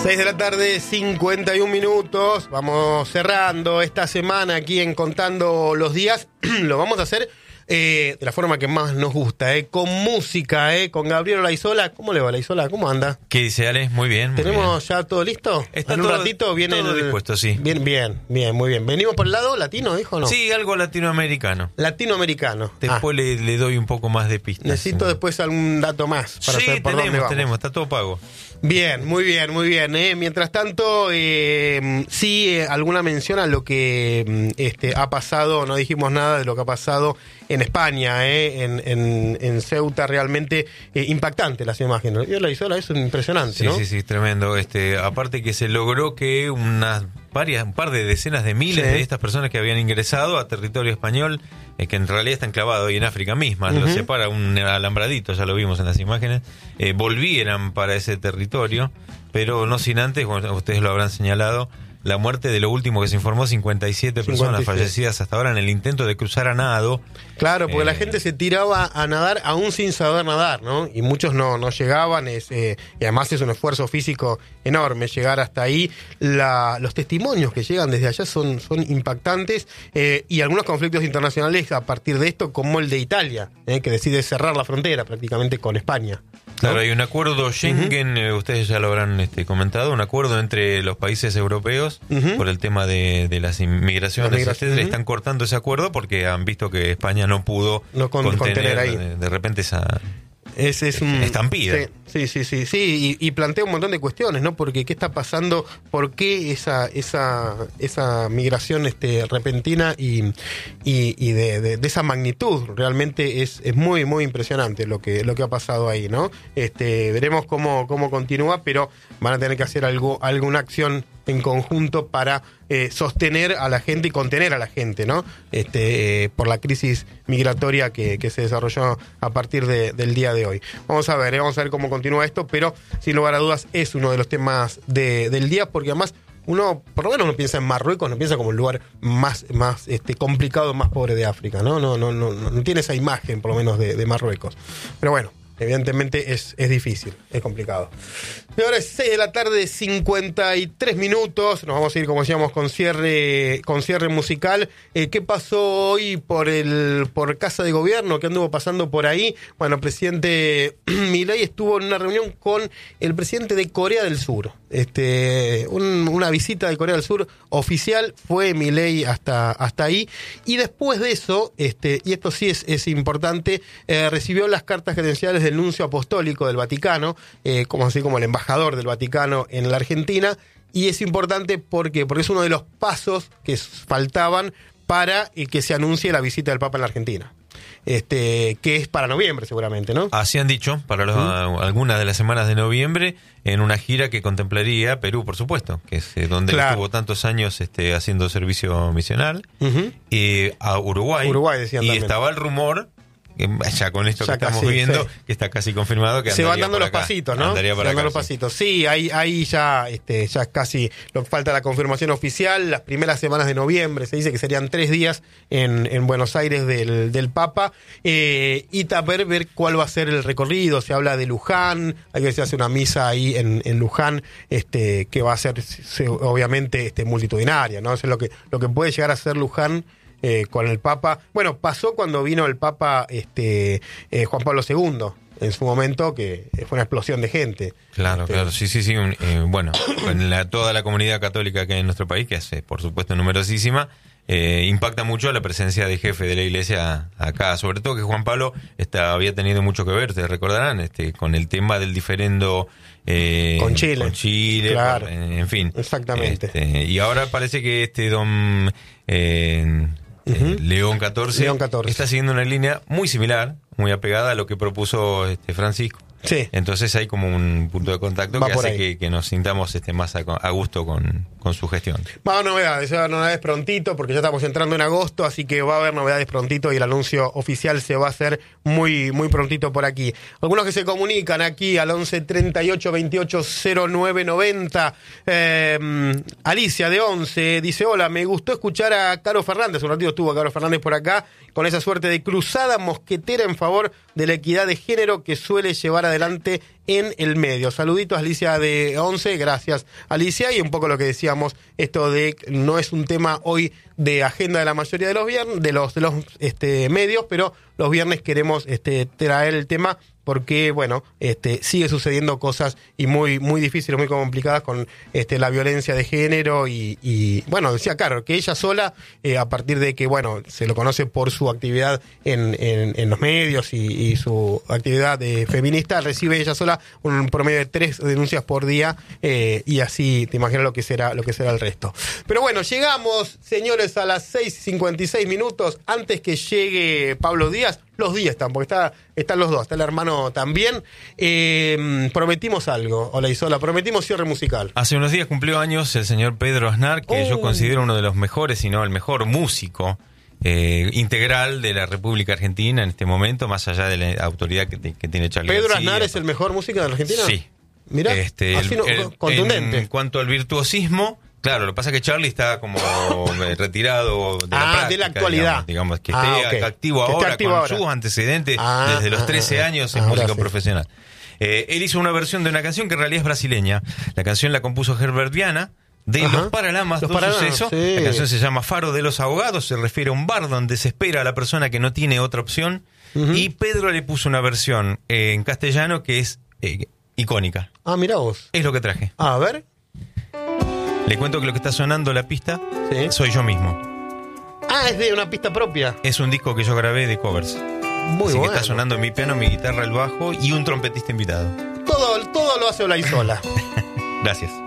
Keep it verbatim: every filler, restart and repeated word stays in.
seis de la tarde, cincuenta y un minutos. Vamos cerrando esta semana aquí en Contando los Días. Lo vamos a hacer eh, de la forma que más nos gusta, eh, con música, eh, con Gabriel Olaizola. ¿Cómo le va, Olaizola? ¿Cómo anda? ¿Qué dice, Ale? Muy bien. Muy ¿Tenemos bien. ya todo listo? Está en un todo, ratito viene todo el... dispuesto, sí. Bien, bien, bien, muy bien. ¿Venimos por el lado latino, dijo o no? Sí, algo latinoamericano. Latinoamericano. Después Ah, le, le doy un poco más de pistas. necesito después algún dato más para sí, saber por tenemos, dónde vamos. tenemos, está todo pago. Bien, muy bien, muy bien. ¿eh? Mientras tanto, eh, sí, eh, alguna mención a lo que este, ha pasado, no dijimos nada de lo que ha pasado en España, eh, en, en, en Ceuta, realmente eh, impactante las imágenes. Yo la hizo, eso es impresionante, Sí, ¿no? sí, sí, tremendo. Este, aparte que se logró que unas varias, un par de decenas de miles Sí. de estas personas que habían ingresado a territorio español, eh, que en realidad están clavados ahí en África misma, Uh-huh. los separa un alambradito, ya lo vimos en las imágenes, eh, volvieran para ese territorio, pero no sin antes, como ustedes lo habrán señalado, la muerte de lo último que se informó, cincuenta y siete personas cincuenta y siete fallecidas hasta ahora en el intento de cruzar a nado. Claro, porque Eh, la gente se tiraba a nadar aún sin saber nadar, ¿no? Y muchos no, no llegaban, es, eh, y además es un esfuerzo físico enorme llegar hasta ahí. La, los testimonios que llegan desde allá son, son impactantes, eh, y algunos conflictos internacionales a partir de esto, como el de Italia, eh, que decide cerrar la frontera prácticamente con España. Claro, ¿no? hay un acuerdo Schengen, uh-huh. eh, ustedes ya lo habrán este, comentado, un acuerdo entre los países europeos Uh-huh. por el tema de, de las inmigraciones, La migración, etcétera. uh-huh. Están cortando ese acuerdo porque han visto que España no pudo No con- contener, contener ahí. De, de repente esa Es, es un, estampida. Sí, sí, sí, sí, sí, y, y plantea un montón de cuestiones, ¿no? Porque qué está pasando, por qué esa esa esa migración este repentina y, y, y de, de, de esa magnitud. Realmente es, es muy, muy impresionante lo que lo que ha pasado ahí, ¿no? Este, veremos cómo, cómo continúa, pero van a tener que hacer algo, alguna acción en conjunto para eh, sostener a la gente y contener a la gente, ¿no? Este, eh, por la crisis migratoria que, que se desarrolló a partir de, del día de hoy. Vamos a ver, eh, vamos a ver cómo continúa esto, pero sin lugar a dudas es uno de los temas de, del día, porque además uno, por lo menos uno piensa en Marruecos, no piensa como el lugar más, más este, complicado, más pobre de África, ¿no? No, no, no, no tiene esa imagen, por lo menos, de, de Marruecos. Pero bueno, evidentemente es, es difícil, es complicado. Y ahora es seis de la tarde, cincuenta y tres minutos. Nos vamos a ir, como decíamos, con cierre, con cierre musical. Eh, ¿Qué pasó hoy por el por Casa de Gobierno? ¿Qué anduvo pasando por ahí? Bueno, el presidente Milei estuvo en una reunión con el presidente de Corea del Sur. Este, un, una visita de Corea del Sur oficial, fue Milei hasta, hasta ahí. Y después de eso, este, y esto sí es, es importante, eh, recibió las cartas credenciales del nuncio apostólico del Vaticano, eh, como así como el embajador del Vaticano en la Argentina, y es importante porque, porque es uno de los pasos que faltaban para eh, que se anuncie la visita del Papa en la Argentina. Este, que es para noviembre seguramente, ¿no? Así han dicho, para los, ¿Mm? algunas de las semanas de noviembre, en una gira que contemplaría Perú, por supuesto, que es eh, donde Claro. estuvo tantos años este, haciendo servicio misional, Uh-huh. eh, a Uruguay, Uruguay decían y también. estaba el rumor, que ya con esto Ya que estamos casi, viendo, sí. que está casi confirmado que Se van andaría dando por los acá. pasitos, ¿no? Andaría Se por van dando acá, los sí. pasitos. Sí, ahí, ahí ya, este, ya casi lo, falta la confirmación oficial. Las primeras semanas de noviembre se dice que serían tres días en, en Buenos Aires del, del Papa. Eh, y también ver cuál va a ser el recorrido. Se habla de Luján, hay que se hace una misa ahí en, en Luján, este, que va a ser se, obviamente este, multitudinaria, ¿no? Eso es lo que, lo que puede llegar a ser Luján. Eh, con el Papa. Bueno, pasó cuando vino el Papa este eh, Juan Pablo segundo, en su momento, que fue una explosión de gente. Claro, Este, claro, sí, sí, sí. un- eh, bueno, en la, toda la comunidad católica que hay en nuestro país, que es, eh, por supuesto, numerosísima, eh, impacta mucho la presencia de jefe de la iglesia acá. Sobre todo que Juan Pablo está, había tenido mucho que ver, te recordarán, este, con el tema del diferendo eh, Con Chile. con Chile, Claro. por- en fin. Exactamente. Este, y ahora parece que este don eh, Ujú. eh, León catorce, León catorce. está siguiendo una línea muy similar, muy apegada a lo que propuso este Francisco. Sí. Entonces hay como un punto de contacto Va que por hace ahí. que, que nos sintamos este más a, a gusto con, con su gestión. Va a haber novedades, va a haber novedades prontito, porque ya estamos entrando en agosto, así que va a haber novedades prontito y el anuncio oficial se va a hacer muy muy prontito por aquí. Algunos que se comunican aquí al once treinta y ocho veintiocho cero nueve noventa. Eh, Alicia de once dice: hola, me gustó escuchar a Caro Fernández, un ratito estuvo Caro Fernández por acá, con esa suerte de cruzada mosquetera en favor de la equidad de género que suele llevar adelante en el medio. Saluditos, Alicia de once, gracias Alicia, y un poco lo que decíamos, esto de no es un tema hoy de agenda de la mayoría de los viernes, de los, de los este, medios, pero los viernes queremos este, traer el tema porque, bueno, este, sigue sucediendo cosas y muy muy difíciles, muy complicadas con este, la violencia de género y, y bueno, decía Caro, que ella sola, eh, a partir de que, bueno, se lo conoce por su actividad en, en, en los medios y, y su actividad de feminista, recibe ella sola un promedio de tres denuncias por día, eh, y así te imaginas lo que será lo que será el resto. Pero bueno, llegamos, señores, a las seis y cincuenta y seis minutos, antes que llegue Pablo Díaz. Los días están, porque está, están los dos, está el hermano también. Eh, prometimos algo, Hola Isola, prometimos cierre musical. Hace unos días cumplió años el señor Pedro Aznar, que oh. yo considero uno de los mejores, si no el mejor músico eh, integral de la República Argentina en este momento, más allá de la autoridad que, que tiene Charly ¿Pedro García. Aznar es el mejor músico de la Argentina? Sí. Mirá, este, así no, el, contundente. En cuanto al virtuosismo, claro, lo que pasa es que Charly está como retirado de la ah, práctica, de la actualidad. Digamos, digamos que ah, esté okay. activo que ahora activo con ahora. sus antecedentes ah, desde los trece ah, años, es ah, músico sí. profesional. Eh, él hizo una versión de una canción que en realidad es brasileña. La canción la compuso Herbert Viana, de Ajá. Los Paralamas, dos sucesos. Sí. La canción se llama Faro de los Ahogados, se refiere a un bar donde se espera a la persona que no tiene otra opción. Uh-huh. Y Pedro le puso una versión eh, en castellano que es eh, icónica. Ah, mirá vos. Es lo que traje. A ver. Le cuento que lo que está sonando la pista sí. soy yo mismo. Ah, es de una pista propia. Es un disco que yo grabé de covers. Muy Así bueno. que está sonando mi piano, mi guitarra, el bajo y un trompetista invitado. Todo, todo lo hace Hola Isola. Gracias.